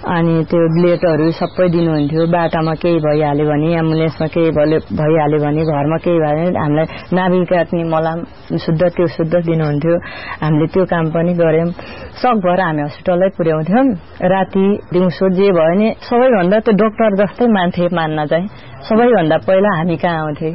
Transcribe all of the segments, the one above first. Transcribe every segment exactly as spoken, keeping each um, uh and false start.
अनि त्यो ब्लेडहरू सबै दिनुहुन्थ्यो। बाटामा केही भइहाल्यो भने एम्बुलेन्समा केही भइहाल्यो भने घरमा केही भयो भने हामीलाई नाभि काट्ने मलाम शुद्ध त्यो शुद्ध दिनुहुन्थ्यो। हामीले त्यो काम पनि गर्यौं। सकभर हामी हस्पिटललाई पुर्याउँथ्यौं। राति दिउँसो जे भयो नि सबैभन्दा त्यो डाक्टर जस्तै मान्थे मान्न चाहिँ सबैभन्दा पहिला हामी कहाँ आउँथे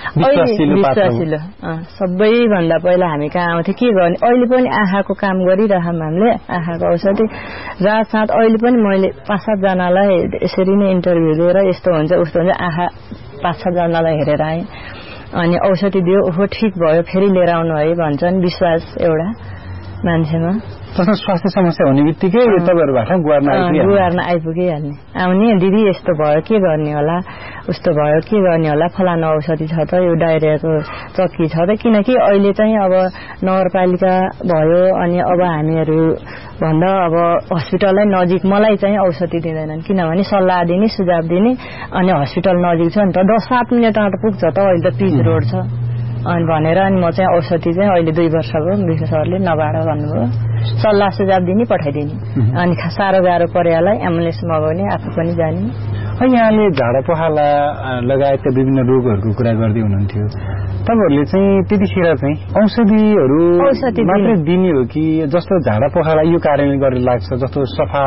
विश्वासिलो सबैभन्दा पहिला हामी कहाँ आउँथे के गर्ने। अहिले पनि आँखाको काम गरिरहौं हामीले आँखाको औषधि रात साथ अहिले पनि मैले पाँच सातजनालाई यसरी नै इन्टरभ्यू दिएर यस्तो हुन्छ उस्तो हुन्छ आँखा पाँच सातजनालाई हेरेर आएँ। अनि औषधि दियो ओहो ठिक भयो फेरि लिएर आउनु है भन्छन् विश्वास एउटा मान्छेमा। जस्तो स्वास्थ्य समस्या हुने बित्तिकै तपाईँहरूबाट गुहार्न आइपुगिहाल्ने आउने दिदी यस्तो भयो के गर्ने होला उस्तो भयो के गर्ने होला फलाना औषधि छ त यो डायरियाको चक्की छ त किनकि अहिले चाहिँ अब नगरपालिका भयो अनि अब हामीहरू भन्दा अब हस्पिटललाई नजिक मलाई चाहिँ औषधि दिँदैनन् किनभने सल्लाह दिने सुझाव दिने अनि हस्पिटल नजिक छ नि त दस सात मिनटमा त पुग्छ त अहिले त पिच रोड छ अनि भनेर अनि म चाहिँ औषधि चाहिँ अहिले दुई वर्ष भयो विशेष सरले नबाड भन्नुभयो सल्लाह सुझाव दिने पठाइदिने अनि साह्रो गाह्रो परेलाई एम्बुलेन्स मगाउने आफू पनि जाने। यहाँले झाडा पखाला लगायतका विभिन्न रोगहरूको कुरा गर्दै हुनुहुन्थ्यो तपाईहरुले चाहिँ त्यतिखेर चाहिँ औषधिहरू मात्र दिने हो कि जस्तो झाडा पखाला यो कारणले गरेर लाग्छ जस्तो सफा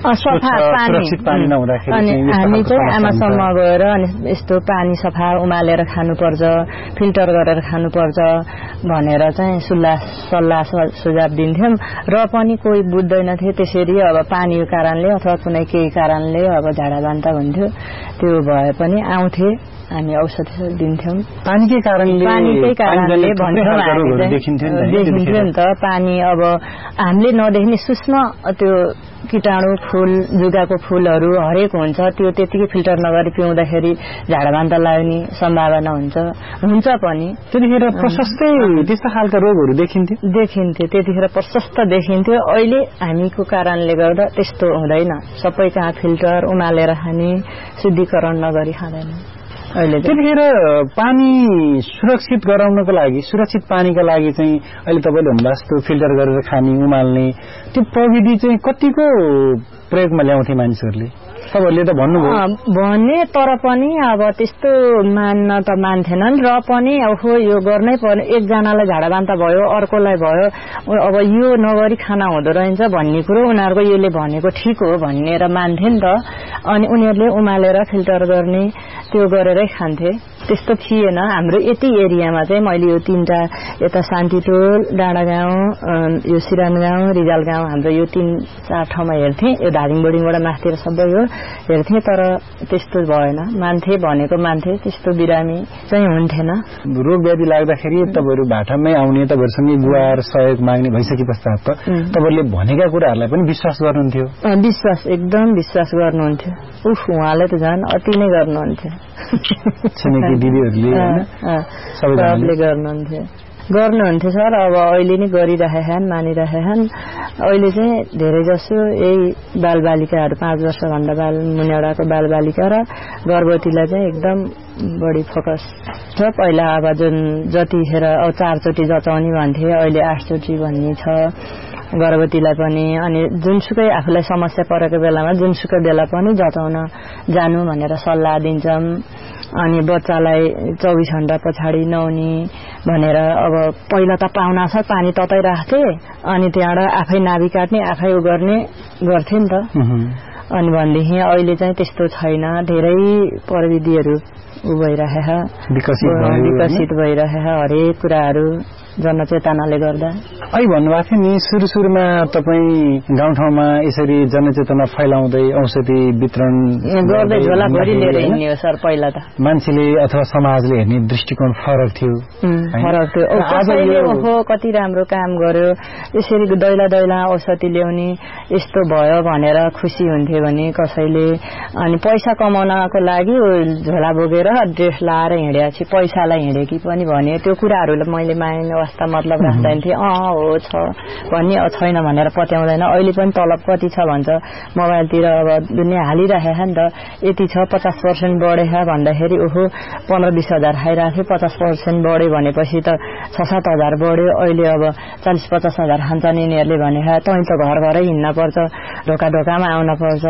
सुरक्षित पानी नहुँदाखेरि अनि हामी चाहिँ आमासम्म गएर अनि यस्तो पानी सफा उमालेर खानुपर्छ फिल्टर गरेर खानुपर्छ भनेर चाहिँ सुल्लाह सल्लाह सुझाव दिन्थ्यौं र पनि कोही बुझ्दैनथे त्यसरी अब पानीको कारणले अथवा कुनै केही कारणले अब झाडा बान्ता हुन्थ्यो त्यो भए पनि आउँथे हामी औषधि दिन्थ्यौं। पानीकै कारणले पानीकै कारणले भन्छौं हामी देखिन्थ्यो नि त पानी अब हामीले नदेख्ने सूक्ष्म त्यो कीटाणु फूल जुगाको फूलहरू हरेक हुन्छ त्यो त्यतिकै फिल्टर नगरी पिउँदाखेरि झाडा बान्ता लाग्ने सम्भावना हुन्छ हुन्छ पनि त्यतिखेर प्रशस्तै त्यस्ता खालका रोगहरू देखिन्थ्यो देखिन्थ्यो त्यतिखेर प्रशस्त देखिन्थ्यो। अहिले हामीको कारणले गर्दा त्यस्तो हुँदैन सबै कहाँ फिल्टर उमालेर खाने शुद्धिकरण नगरी खाँदैन। त्यतिखेर पानी सुरक्षित गराउनको लागि सुरक्षित पानीका लागि चाहिँ अहिले तपाईले भन्दा जस्तो फिल्टर गरेर खाने उमाल्ने त्यो प्रविधि चाहिँ कतिको प्रयोगमा ल्याउँथे मानिसहरूले तपाईहरुले त भन्नुभयो भन्ने तर पनि अब त्यस्तो मान्न त मान्थेनन् र पनि ओहो यो गर्नै पर्ने एकजनालाई झाडा बान्ता भयो अर्कोलाई भयो अब यो नगरी खाना हुँदो रहेछ भन्ने कुरो उनीहरुको यसले भनेको ठिक हो भनेर मान्थे नि त अनि उनीहरुले उमालेर फिल्टर गर्ने त्यो गरेरै खान्थे त्यस्तो थिएन। हाम्रो यति एरियामा चाहिँ मैले यो तीनटा यता शान्तिटोल डाँडा गाउँ यो सिरान गाउँ रिजाल गाउँ हाम्रो यो तीन चार ठाउँमा हेर्थे यो धादिङ बोर्डिङबाट माथितिर सबै हो हेर्थे तर त्यस्तो भएन मान्थे भनेको मान्थे त्यस्तो बिरामी चाहिँ हुन्थेन। रोग व्याधि लाग्दाखेरि तपाईहरु भाटामै आउने तपाईहरुसँगै गुहार सहयोग माग्ने भइसके पश्चात त तपाईहरुले भनेका कुराहरुलाई पनि विश्वास गर्नुहुन्थ्यो विश्वास एकदम विश्वास गर्नुहुन्थ्यो उफ उहाँले त झन् अति नै गर्नुहुन्थ्यो छिमेकी दिदीहरुले हैन सबैले गर्नुहुन्थ्यो गर्नुहुन्थ्यो सर अब अहिले नै गरिरहेछन् मानिरहेछन्। अहिले चाहिँ धेरै जसो यही बालबालिकाहरू पाँच वर्ष भन्दा बाल मुनिडाको बालबालिका र गर्भवतीलाई चाहिँ एकदम बढी फोकस छ। पहिला अब जुन जतिखेर अब चारचोटि जचाउने भन्थे अहिले आठचोटि भन्ने छ गर्भवतीलाई पनि अनि जुनसुकै आफूलाई समस्या परेको बेलामा जुनसुकै बेला पनि जचाउन जानु भनेर सल्लाह दिन्छौं। अनि बच्चालाई चौबीस घण्टा पछाडि नुहाउने भनेर अब पहिला त पाहुना छ पानी तताइ राख्थे अनि त्यहाँबाट आफै नाभि काट्ने आफै उ गर्ने गर्थे नि त अनि भनेदेखि अहिले चाहिँ त्यस्तो छैन धेरै प्रविधिहरू उ भइरहेछ विकसित भइरहेछ हरेक कुराहरू जनचेतनाले गर्दा। अहिले भन्नुभएको थियो नि सुरु सुरुमा तपाई गाउँठाउँमा यसरी जनचेतना फैलाउँदै औषधि वितरण गर्दै झोला भरि लिएर हिँड्ने हो सर पहिला त मान्छेले अथवा समाजले हेर्ने दृष्टिकोण फरक थियो फरक थियो आज यो ओहो कति राम्रो काम गर्यो यसरी दैला दैला औषधि ल्याउने यस्तो भयो भनेर खुसी हुन्थे भने कसैले अनि पैसा कमाउनको लागि झोला बोकेर ड्रेस लाएर हिँडेपछि पैसालाई हिँडेकी पनि भने त्यो कुराहरूलाई मैले मान्ने अवस्था मतलब राख्दैन थिए अँ हो छ भन्ने छैन भनेर पत्याउँदैन। अहिले पनि तलब कति छ भन्छ मोबाइलतिर अब दुनियाँ हालिरहेछ नि त यति छ पचास पर्सेन्ट बढेछ भन्दाखेरि ओहो पन्ध्र बिस हजार खाइराखे पचास पर्सेन्ट बढ्यो भनेपछि त छ सात हजार बढ्यो अहिले अब चालिस पचास हजार खान्छन् यिनीहरूले भने तै त घर घरै हिँड्न पर्छ ढोका ढोकामा आउन पर्छ